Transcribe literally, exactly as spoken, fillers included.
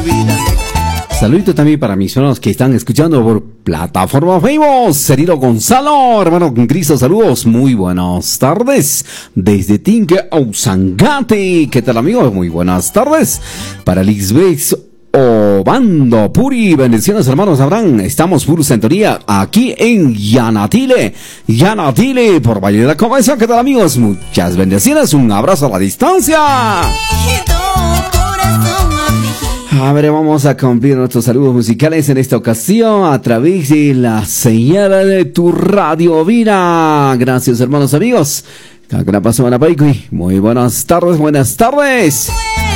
Saludito también para mis hermanos que están escuchando por plataforma Facebook. Cerilo Gonzalo, hermano Cristo, saludos, muy buenas tardes. Desde Tinque, Ausangate, ¿qué tal amigos? Muy buenas tardes. Para Lisbeth Obando, Puri, bendiciones hermanos Abraham. Estamos puro sintonía aquí en Yanatile, Yanatile, por Valle de la Cabeza. ¿Qué tal amigos? Muchas bendiciones, un abrazo a la distancia. A ver, vamos a cumplir nuestros saludos musicales en esta ocasión a través de la señal de tu Radio Vida. Gracias hermanos amigos. Muy buenas tardes, buenas tardes.